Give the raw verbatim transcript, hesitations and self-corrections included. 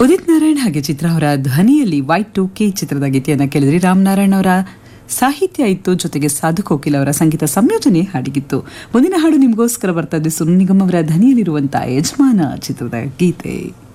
ಉದಿತ್ ನಾರಾಯಣ್ ಹಾಗೆ ಚಿತ್ರ ಅವರ ಧ್ವನಿಯಲ್ಲಿ ವೈ ಟು ಕೆ ಚಿತ್ರದ ಗೀತೆಯನ್ನು ಕೇಳಿದ್ರಿ. ರಾಮನಾರಾಯಣ್ ಅವರ ಸಾಹಿತ್ಯ ಇತ್ತು, ಜೊತೆಗೆ ಸಾಧು ಕೋಕಿಲ್ ಅವರ ಸಂಗೀತ ಸಂಯೋಜನೆ ಹಾಡಿಗಿತ್ತು. ಮುಂದಿನ ಹಾಡು ನಿಮಗೋಸ್ಕರ ಬರ್ತಾ ಇದೆ ಸುನು ನಿಗಮ್ ಅವರ ಧ್ವನಿಯಲ್ಲಿರುವಂತಹ ಯಜಮಾನ ಚಿತ್ರದ ಗೀತೆ.